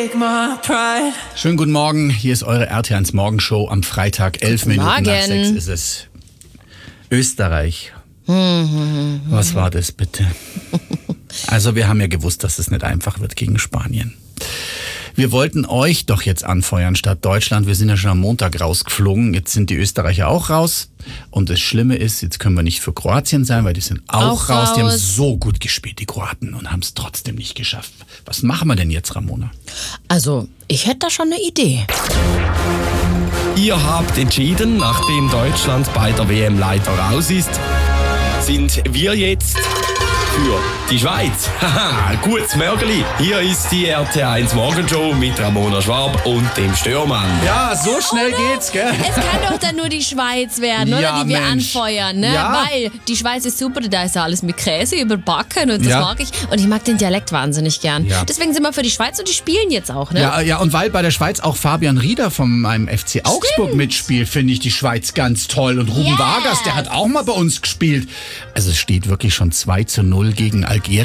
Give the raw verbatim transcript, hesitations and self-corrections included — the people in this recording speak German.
take my pride. Schönen guten Morgen, hier ist eure R T eins Morgenshow am Freitag, elf Guten Minuten nach Morgen. sechs ist es. Österreich. Was war das bitte? Also wir haben ja gewusst, dass es nicht einfach wird gegen Spanien. Wir wollten euch doch jetzt anfeuern statt Deutschland. Wir sind ja schon am Montag rausgeflogen. Jetzt sind die Österreicher auch raus. Und das Schlimme ist, jetzt können wir nicht für Kroatien sein, weil die sind auch, Auch raus. Die haben raus. so gut gespielt, die Kroaten, und haben es trotzdem nicht geschafft. Was machen wir denn jetzt, Ramona? Also, ich hätte da schon eine Idee. Ihr habt entschieden, nachdem Deutschland bei der W M leider raus ist, sind wir jetzt für die Schweiz. Haha, gutes Mörgeli. Hier ist die R T eins Morgenshow mit Ramona Schwab und dem Störmann. Ja, so schnell geht's, gell? Es kann doch dann nur die Schweiz werden, oder? Ja, Die wir Mensch. anfeuern, ne? Ja. Weil die Schweiz ist super, da ist ja alles mit Käse überbacken und das Ja. mag ich. Und ich mag den Dialekt wahnsinnig gern. Ja. Deswegen sind wir für die Schweiz und die spielen jetzt auch, ne? Ja, ja, und weil bei der Schweiz auch Fabian Rieder von meinem F C Augsburg mitspielt, finde ich die Schweiz ganz toll. Und Ruben Yes. Vargas, der hat auch mal bei uns gespielt. Also es steht wirklich schon zwei zu null gegen Algerien.